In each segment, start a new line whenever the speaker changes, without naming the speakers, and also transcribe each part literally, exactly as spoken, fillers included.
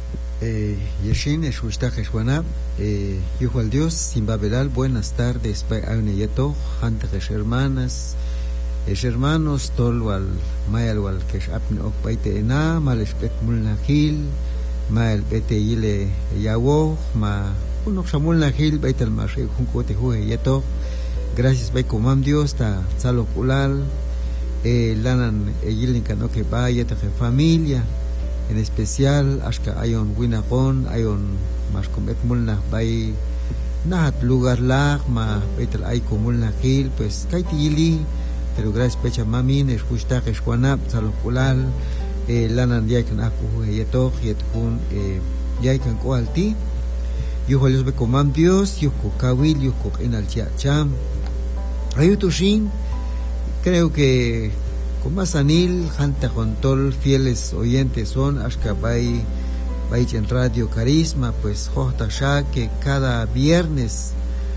Eh, Yeshin, Eshushta, Jeshuana, eh, Hijo al Dios, Simbabelal, buenas tardes, Ayuneyeto, Hantesh hermanas, es hermanos, Tolwal, Mayalwal, Keshapn Okpaite Ena, Malespet Mulnahil, Mal Bete Yile Yawo, Ma, Uno Samulnahil, Baital Mashe, Juncote Huyeto, gracias, Baikomam Dios, Ta Salokulal, eh, Lanan, Yilin Kanoke Baya, familia. En especial, hasta hay un winagón, hay un más comet mulna, bay nahat lugar lag, ma betel hay comulna gil, pues kaitili, pero gracias pecha mamin, es justa que es guanap, salokulal, lanan yaikan aku yetok, yetkun, yaikan koalti, yuho los be comam Dios, yuko kawil, yuko en al chiacham, ayutushin, creo que. Como Sanil, Janta Jontol, fieles oyentes son, Ashka Bay, Bay en Radio Carisma, pues Jota Shah, que cada viernes,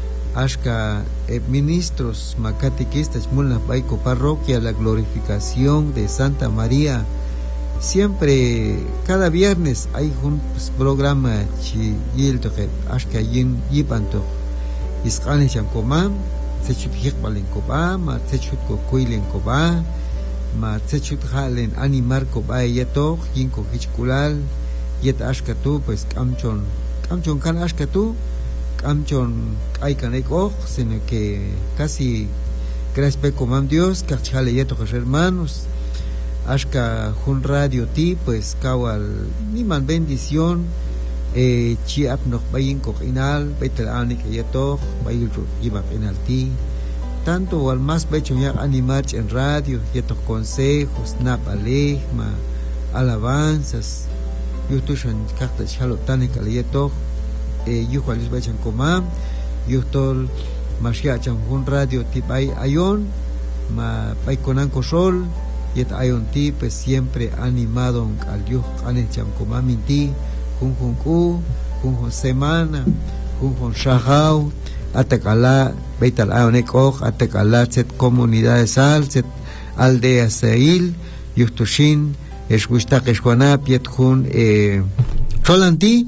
Ashka eh, ministros, macatequistas, Mulna Baiko Parroquia, la glorificación de Santa María, siempre, cada viernes hay un pues, programa, Chi Yilto, Ashka Yin Yipanto, Iskane Chankomam, Sechut Hikbalen Koba, Ma Sechut Kokuilen Koba, ma tsechut halen animar ko ba yeto yinko hichkulal yet ashkatu pues kamchon kamchon kan ashkatu kamchon ay kaneko sino que casi gracias comam Dios kachale yeto hermanos ashka jun radio ti pues kawal niman bendición eh chi apnok bayin ko inal betel anik yeto bayil yiba penalti tanto o al más becho ya animar en radio, y estos consejos, napalejma, alabanzas, yo estoy en carta chalotane caliento, yo cual les bechan comam, yo estoy más ya un radio tip hay ayon, ma hay conan cosol, y et ayon tip pues siempre animado al yo ane cham comam inti, jun jun ku, jun jun semana, jun jun shahau, Atacala, Beital Aonekoj, Atacala, Set Comunidades Sal, Set Aldea Seil, Yustushin, Eshuistak Eshuanap, Yetkun, eh, Cholanti,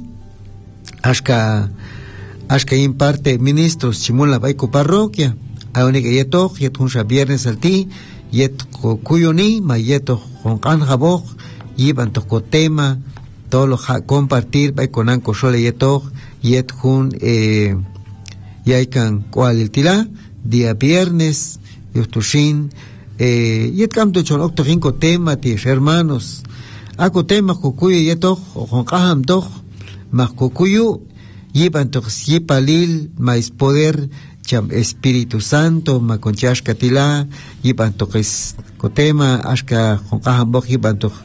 Ashka, Ashka imparte ministros, Chimula Baiko Parroquia, Aonek Yetoj, Yetkun Viernes Alti, Yet Kuyoni, Mayeto Jonkan Jaboj, Yiban Tokotema, todo lo compartir, Baikonan Kosole Yetoj, Yetkun, eh, Yaikan Kualiltila, día viernes, Yustushin, eh, Yetkam Tuchon Octoginko tema, tis hermanos, Ako tema Kukuyu Yetok, o Jonkaham Toch, Mas Kukuyu, Yipan Toch Yipalil, Mais Poder, Cham Espíritu Santo, Ma Conchashkatila, Yipan Toch es Kotema, Ashka Jonkaham Boj, Yipan Toch,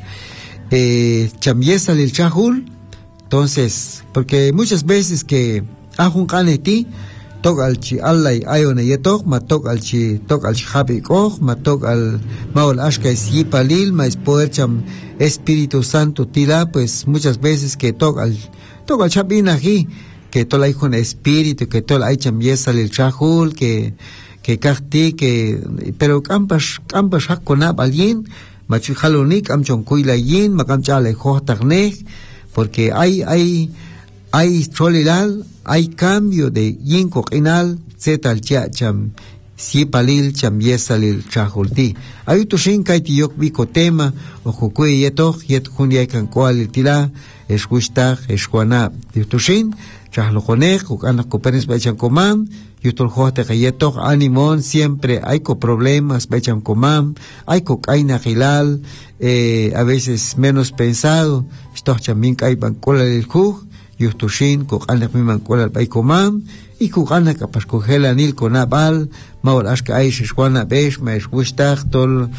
eh, Cham Yesalil Chahul, entonces, porque muchas veces que Ajun Kaneti, tok al chi allay ayone yetok ma tok al chi tok al habi koch ma tok al maul ashka si palil ma es poder cham Espíritu Santo tila pues muchas veces que tok al tok al chabina aquí que tola hay con espíritu que tola hay cham yesal el chahul que que kahti que pero campas campas hakona balin ma chu halonik am chon kuila yin ma kam chale khotakne porque hay hay hay cholilal, hay cambio de yinko inal, zetal chia cham, si palil cham yesalil chahulti. Hay tu shin kaiti yok biko tema, o kukui yetok, yet hunyai kan kualil tila, eshuistak, eshuana, yutushin, chahlokonek, ukanak kopenes bechan komam, yutol jote yetok, animon, siempre hay co problemas, bechan komam, hay co kaina hilal, eh, a veces menos pensado, estos chamin kai bancola del juj, Yustushin, Kukanak Miman Kuala Baikomam, y Kukanak Pascogela Nil Konabal, Maul Ashka Aish, Juana Besh, Maesh Wishtag, Tol,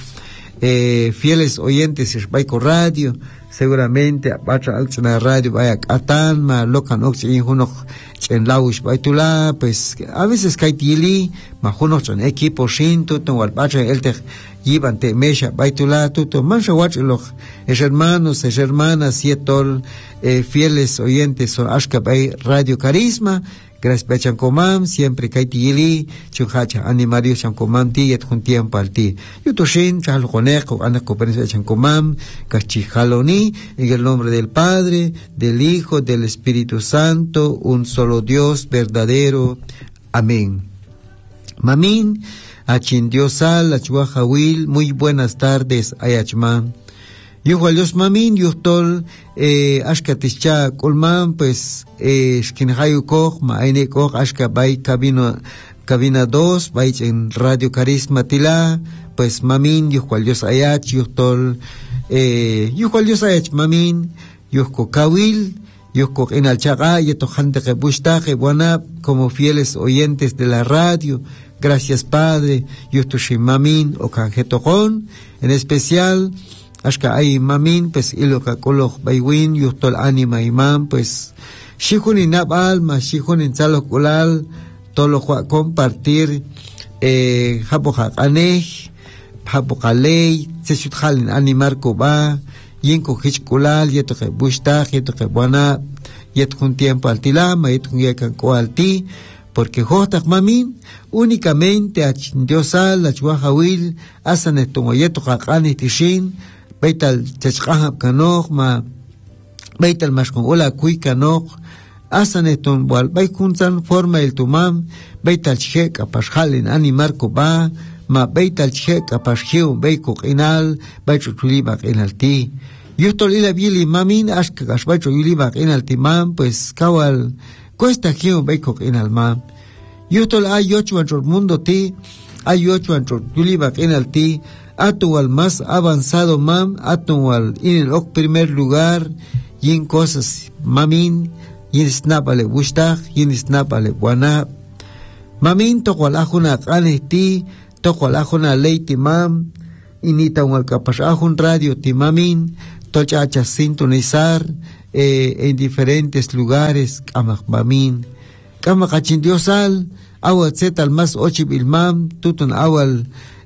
fieles oyentes, es Baiko Radio, seguramente, Batra Alchana Radio, Bayak Atan, Ma Lokan Ox, Injunok, Chen Laush Baitula, pues a veces Kaitili, Ma Junok, Chen Equipo Shin, Tuton, Walbatra, Eltech, Yiban Te Mesha, Baitula, Tuto, Mansha Watchloch, es hermanos, es hermanas, Sietol, eh, fieles oyentes, son Ashka Bay Radio Carisma, gracias pa chankomam siempre kaitili chunhacha animario chankomam ti yet jun tiempo al ti yutoshin chal conejo ana cooperación chankomam kachijaloni en el nombre del Padre, del Hijo, del Espíritu Santo, un solo Dios verdadero. Amén. Mamín Achindiosal Achuajawil, muy buenas tardes Ayachman. Yuhal Dios Mamin Yuhtol eh Ashkatischa Kulman pues eh Shkinhayu Koch ma aine Koch Ashka Bay Cabino Cabina dos Bay en Radio Carisma Tila pues Mamin Yuhal Dios Ayach Yuhtol eh Yuhal Dios Ayach Mamin Yuhko Kawil Yuhko en Alchaga Yetojante que Bushta que buena como fieles oyentes de la radio. Gracias Padre Yuhtushim Mamin o Canjetojon en especial Ashka ay mamin pues iloka kolok baywin yuhtol anima imam pues shikun inabal ma shikun inzalo kulal tolo compartir eh hapo hakaneh hapo kalei seshut halin animar koba yinko hich kulal yeto ke bushta yeto ke buana yet kun tiempo altilama yet kun yekan ko alti porque jotak mamin únicamente a Diosal a chuajawil asan esto yeto hakani tishin Beital chachqahab kanok ma beital mashkon ola kuy kanok asan eton wal baikunsan forma el tumam beital chek apashhalin animar ko ba ma beital chek apashhiu beiko inal baichu tuliba inalti yutol ila bili mamin ashka gashbacho yuliba inalti mam pues kawal cuesta hiu beiko inal mam yutol ay ocho antor mundo ti ay ocho antor yuliba inalti Ato al más avanzado mam, ato al en el ok primer lugar, y en cosas mamin, y en snapale bushtag, y en snapale buana. Mamin toko al ajuna kanesti, toko al ajuna leiti mam, y nita un alcapashajun radio ti mamin, tochacha sintonizar eh, en diferentes lugares, kamak mamin. Kamak achindiosal, awal zeta al más ochibil mam, tutun awal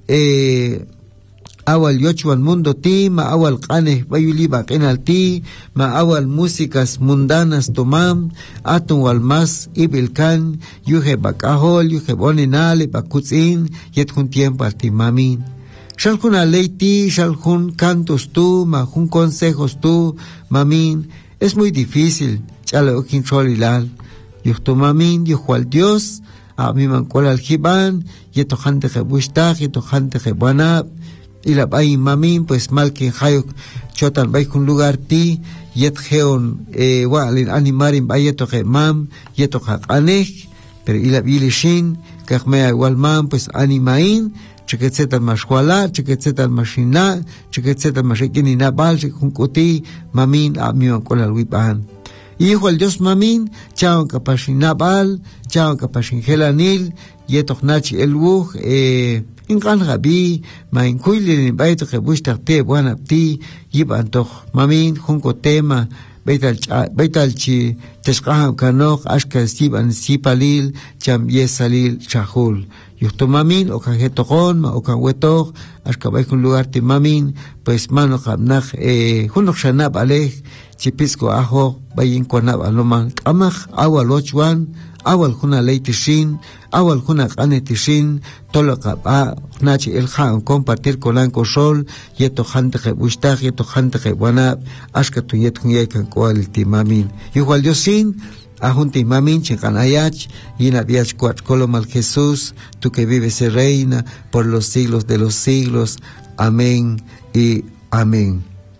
eh, awal yochuan mundo ti, ma awal qanes bayuli baqinal ti, ma awal músicas mundanas tomam, atun wal mas ibilkan, yuhe bakahol, yuhe boninale, bakutzin, yet jun tiempo al ti mamin. Shalkun alei ti, shalkun cantos tu, ma jun consejos tu, mamin, es muy difícil, chale okin cholilal, yuhto mamin, yuhual Dios, a mi mancual al jiban, yeto jante je bushtag, yeto jante je buanab, y la bay mamin pues mal que hayok chotan bay kun lugar ti yet geon eh walin animarin bayeto ge mam yeto haqaneh pero y la bilishin kagme igual mam pues animain chequetzetan mashwala chequetzetan mashina chequetzetan mashikini nabal kun koti mamin amion con el wipan hijo el Dios mamin chao kapashinabal chao kapashingelanil yeto nachi el wuj eh in kan gabi ma in kuilin baito ke bushtar te buana ti yiban toch mamin junko tema baital baital chi teshqaham kanok ashka siban sipalil cham yesalil chahul yuhto mamin o kan hetogon ma o kan wetok ashka baikun lugar ti mamin pues mano kamnaj eh junok shanab alej chipisco ajo bayin konab aloman kamaj awal ochwan awal juna leitishin, awal juna qanetishin, tolo qaba nachi el khan compartir con anco sol, yeto jante que bushtag, yeto jante que buena, ashka tu yet huye kan cual timamin. Igual Diosin, ahun timamin chikanayach, y na diach cuat colomal Jesús, tú que vives y reina por los siglos de los siglos. Amén y amén.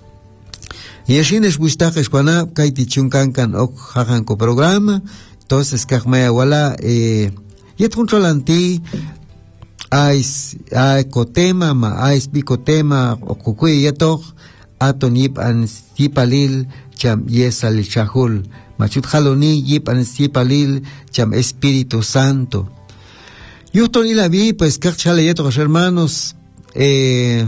Y así es bushtag es cuana, kaiti chunkan kan ok hagan ko programa. Entonces, kagmaya wala, eh, yet controlanti, ais, ay, kotema, ma, ais, bikotema, o kukui yetok, aton yip an sipalil, cham yesal chahul, machut haloni, yip an sipalil, cham Espíritu Santo. Yuton y la vi, pues, kagchale yetok, hermanos, eh,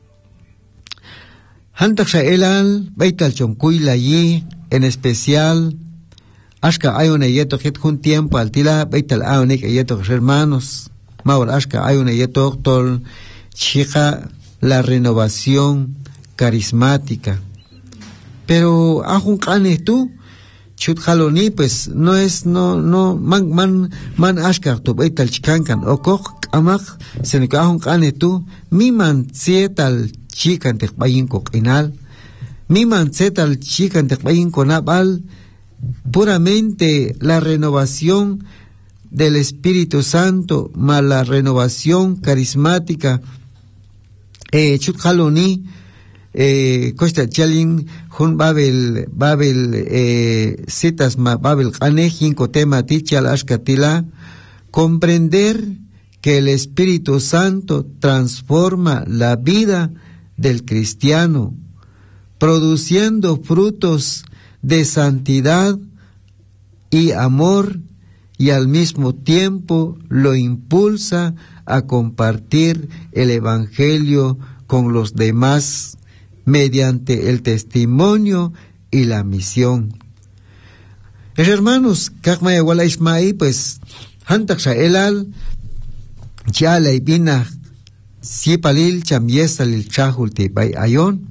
hantak shaelal, baital chonkuy la yi, en especial, Ashka hay una yeto que un tiempo al tila beital aune que yeto hermanos maul ashka hay una yeto tol chica la renovación carismática pero ajun canes tú chut jaloni pues no es no no man man man ashkar tu baital chikankan okok amak senekahon kane tu mi man setal chikan te bayin ko inal mi man setal chikan te bayin ko nabal puramente la renovación del Espíritu Santo más la renovación carismática eh chut jaloni eh costa chalin hun babel babel eh citas ma babel qanehin kotema tichal ashkatila comprender que el Espíritu Santo transforma la vida del cristiano produciendo frutos de santidad y amor y al mismo tiempo lo impulsa a compartir el evangelio con los demás mediante el testimonio y la misión. Eh, hermanos, kakmaya wala ismai, pues, hantak sa elal, chala y bina, sipalil, chamiesalil, chahulti, bay ayon,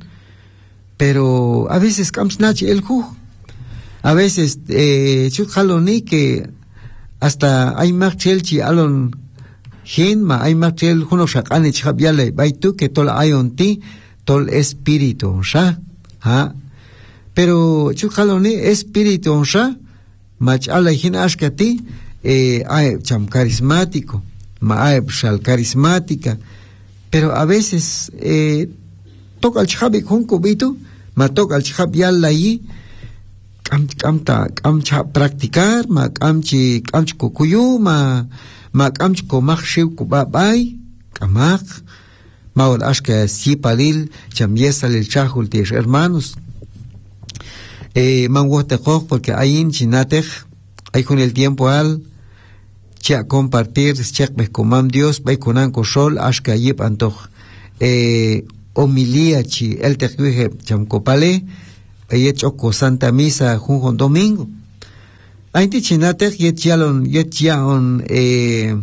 pero a veces kamsnach el ju, a veces, eh, chukhaloni que hasta hay marchelchi alon hin ma hay marchel juno shakane chabyale bay tu que tol ayon ti, tol espíritu sha ha pero chukhaloni espíritu sha mach ala hin ashkati eh ay cham carismático ma ay shal carismática pero a veces eh toca el chabi con cubito ma toca el chab yalla yi kam kamta kamcha practicar ma kamchi kamchi kuyu ma ma kamchi ko makhshiv ku babay kamak Maul ashka sipalil chamyesal el chahul tis hermanos eh manguotejo porque ayin chinatej hay con el tiempo al cha compartir chekbe comam Dios bay conan kosol ashka yip antoj eh homilia chi el tejuje chamcopale ayet oko santa misa junjon domingo ayin chinatej yet yalon yet yaon eh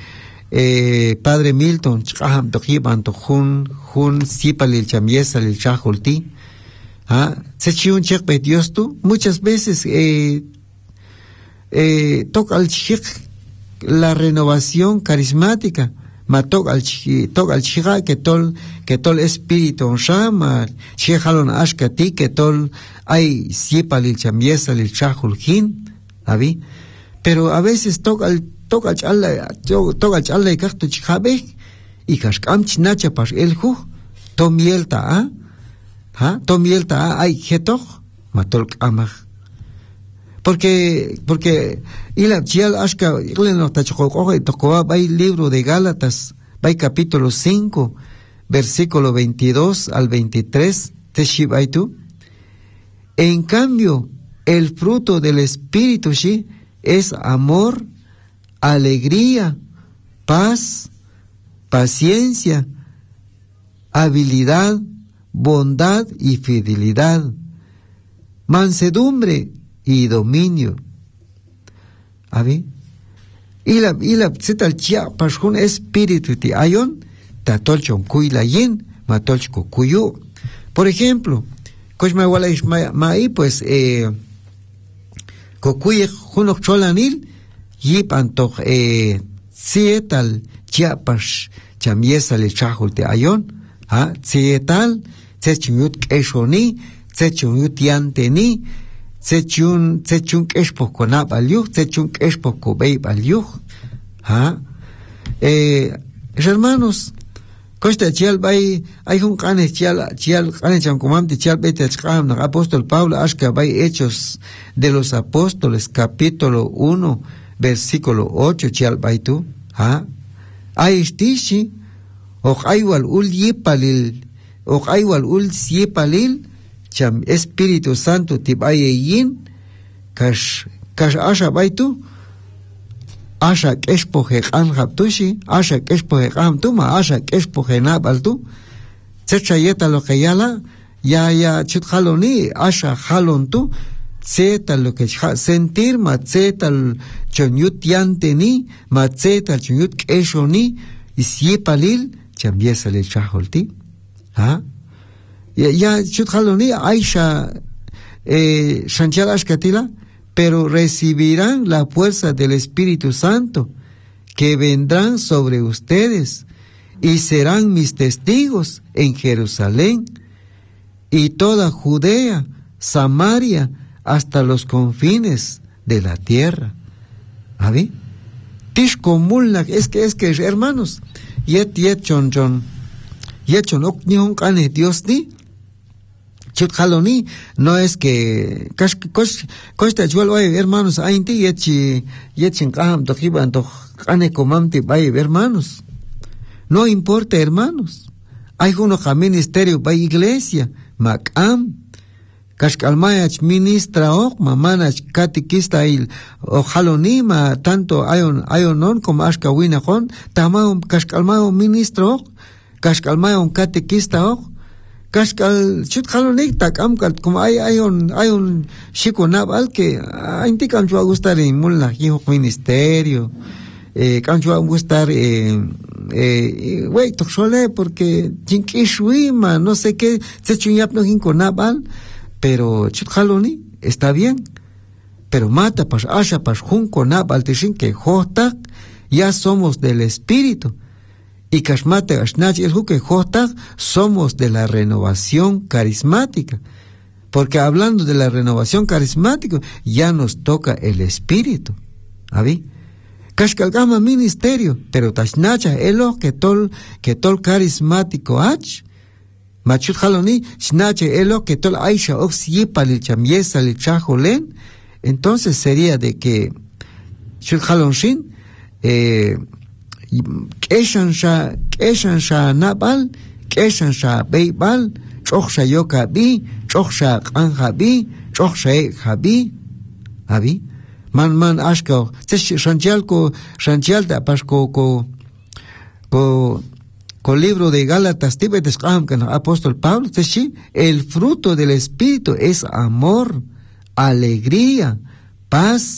Eh, Padre Milton, chaham tokiban to hun hun sipalil chamiesal el chahulti, ah, se chiun chek pe Dios tú, muchas veces eh, eh, toca al chik la renovación carismática, ma toca al toca al chiga que tol que tol espíritu shama, chihalon ashkati que tol ay sipalil chamiesal el chahulkin, ¿avi? Pero a veces toca al toca chala toca chala y cacto chijabe y cascam chinacha pas el ju tomielta a ha tomielta a ay jetoj matol amaj porque porque ila chial ashka ile no tacho coge tocó bay libro de Gálatas bay capítulo cinco versículo veintidós al veintitrés te shibaitu en cambio el fruto del espíritu shi es amor, alegría, paz, paciencia, habilidad, bondad y fidelidad, mansedumbre y dominio. ¿Avi? Y la y la zetal chia pashun espíritu ti ayon tatolchon kuila yin matolchko kuyu. Por ejemplo, koshma wala mai pues eh kokuye junok cholanil yip antoch eh sietal chiapash chamiesal chahul te ayon ha sietal sechuyut keshoni sechuyut yanteni sechun sechun keshpo konab aliu sechun keshpo kobei aliu ha eh hermanos costa chial bay hay un cane chial chial cane chancomamti chial bete cham na apóstol Pablo ashka bay Hechos de los Apóstoles capítulo uno versículo ocho chial bay tu ha ay stishi o aywal ul yipalil o aywal ul sipalil cham Espíritu Santo tibayin kash kash asha bay tu asha keshpoje kan haptushi asha keshpoje kan tuma asha keshpoje nabaltu sechayeta lo que yala ya ya chut haloni asha halon tu zeta lo que sentir ma zeta chonyut yanteni ma zeta chonyut keshoni isyepalil chambiesa le chaholti ha ya ya chut haloni aisha eh shanchalash katila pero recibirán la fuerza del Espíritu Santo, que vendrán sobre ustedes, y serán mis testigos en Jerusalén, y toda Judea, Samaria, hasta los confines de la tierra. ¿A ver? Tishkomulnak, es que, es que, hermanos, yet, yet, chon, chon, yet, chon, ok, ni un cane, Dios ni, chutjaloni, no es que, kash, kosh, kosh, ta chual, hermanos, ainti, yet, chi, yet, chin, kaham, tojiban, toj, cane, comamti, vaya, hermanos. No importa, hermanos. Hay uno que ministerio, vaya, iglesia, macam, Kashkalmayach ministra ok, mamanach catequista il ojalonima, tanto ayon ayonon como ashkawinajon, tamao kashkalmayo ministra ok, kashkalmayo catequista ok, kashkal chutjalonik takamkat, como hay ayon ayon shikonabal que ainti kanchu a gustar en mulla hijo ministerio, eh kanchu a gustar eh eh wey toxole porque chinkishuima, no sé qué, se chunyap no hinkonabal. Pero chutjaloni está bien, pero mata pas asha pas junco nabal tishin que jotak ya somos del espíritu y kashmate ashnach el juque jotak somos de la renovación carismática, porque hablando de la renovación carismática ya nos toca el espíritu, ¿avi? Kashkalgama ministerio, pero tashnacha elo que tol que tol carismático ach Machut jaloni, shnache elo que tol aisha oxyipa lil chamiesa lil chajolen, entonces sería de que chut jalonshin, eh, keshan sha, keshan sha nabal, keshan sha beibal, choksha yoka bi, choksha kanja bi, choksha jabi, abi, man man ashko, tsesh shantialko, shantialta pashko ko, ko, con el libro de Gálatas, apóstol Pablo, el fruto del Espíritu es amor, alegría, paz,